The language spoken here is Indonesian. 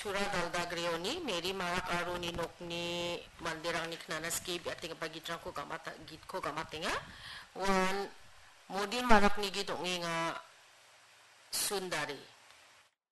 Chura dalda grioni, Mary marak aruni nokni mandirang ni knanaski biating pagitrang ko gamata git ko gamatinga. Wan modin marak ni gitong nga Sundari.